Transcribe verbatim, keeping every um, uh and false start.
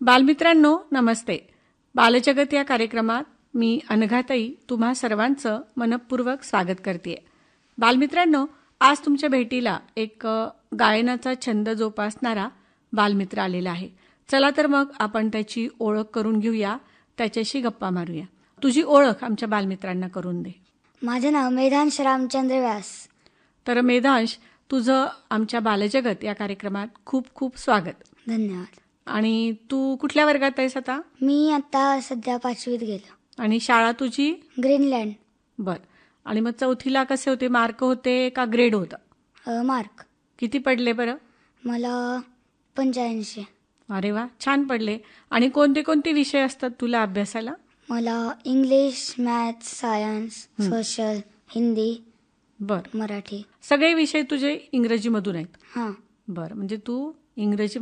बालमित्रांनो नमस्ते. बालजगत या कार्यक्रमात मी अनघाताई तुम्हा सर्वांचं मनपूर्वक स्वागत करते. बालमित्रांनो, आज तुमच्या भेटीला एक अ, गायनाचा छंद जोपासणारा बालमित्र आलेला आहे. चला तर मग आपण त्याची ओळख करून घेऊया, त्याच्याशी गप्पा मारूया. तुझी ओळख आमच्या बालमित्रांना करून दे. माझं नाव मेधांश रामचंद्र व्यास. तर मेधांश, तुझं आमच्या बालजगत या कार्यक्रमात खूप खूप स्वागत. धन्यवाद. आणि तू कुठल्या वर्गात आहेस आता? मी आता सध्या पाचवीत गेलो. आणि शाळा तुझी? ग्रीनलँड. बर. आणि मग चौथीला कसे होते, मार्क होते का ग्रेड होता? अ, मार्क किती पडले बरं? मला पंच्याऐंशी. अरे वा, छान पडले. आणि कोणते कोणते विषय असतात तुला अभ्यासाला? मला English, maths, science, social, Hindi, बर. मराठी. सगळे विषय तुझे इंग्रजीमधून आहेत? हां. बर. म्हणजे तू इंग्रजी